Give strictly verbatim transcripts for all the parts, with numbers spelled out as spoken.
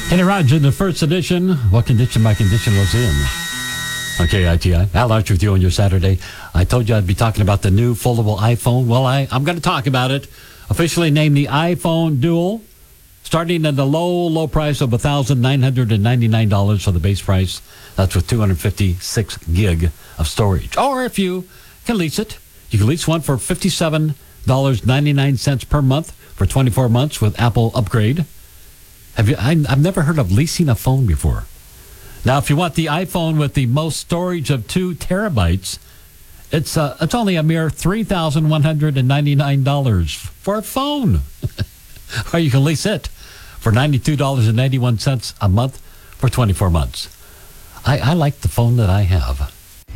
Kenny Rogers in the first edition. What condition my condition was in? Okay, I T I. Al Archer with you on your Saturday. I told you I'd be talking about the new foldable iPhone. Well, I, I'm going to talk about it. Officially named the iPhone Dual. Starting at the low, low price of one thousand nine hundred ninety-nine dollars for the base price. That's with two hundred fifty-six gig of storage. Or if you can lease it, you can lease one for fifty-seven dollars and ninety-nine cents per month for twenty-four months with Apple Upgrade. Have you? I, I've never heard of leasing a phone before. Now, if you want the iPhone with the most storage of two terabytes, it's uh, it's only a mere three thousand one hundred ninety-nine dollars for a phone. Or you can lease it for ninety-two dollars and ninety-one cents a month for twenty-four months. I, I like the phone that I have.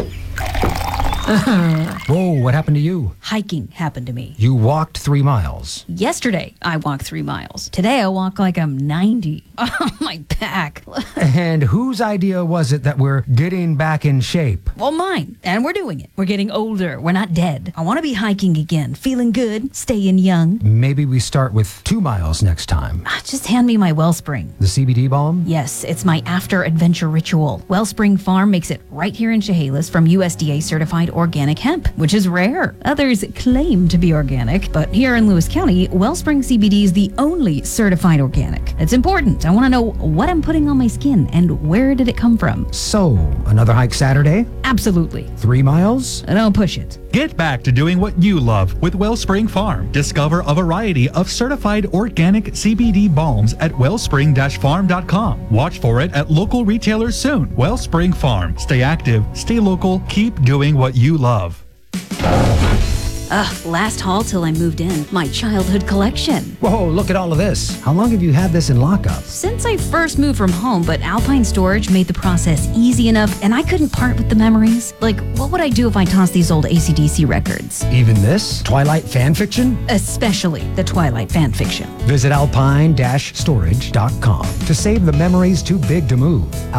Whoa, what happened to you? Hiking happened to me. You walked three miles. Yesterday, I walked three miles. Today, I walk like I'm ninety. Oh, my back. And whose idea was it that we're getting back in shape? Well, mine. And we're doing it. We're getting older. We're not dead. I want to be hiking again, feeling good, staying young. Maybe we start with two miles next time. Ah, Just hand me my Wellspring. The C B D balm? Yes, it's my after-adventure ritual. Wellspring Farm makes it right here in Chehalis from U S D A-certified organic hemp, which is rare. Others claim to be organic, but here in Lewis County, Wellspring C B D is the only certified organic. It's important. I want to know what I'm putting on my skin and where did it come from. So, another hike Saturday? Absolutely. Three miles? Don't push it. Get back to doing what you love with Wellspring Farm. Discover a variety of certified organic C B D balms at wellspring dash farm dot com. Watch for it at local retailers soon. Wellspring Farm. Stay active, stay local, keep doing what you love. Ugh, last haul till I moved in. My childhood collection. Whoa, look at all of this. How long have you had this in lockup? Since I first moved from home, but Alpine Storage made the process easy enough, and I couldn't part with the memories. Like, what would I do if I tossed these old A C D C records? Even this? Twilight fan fiction? Especially the Twilight fan fiction. Visit alpine dash storage dot com to save the memories too big to move.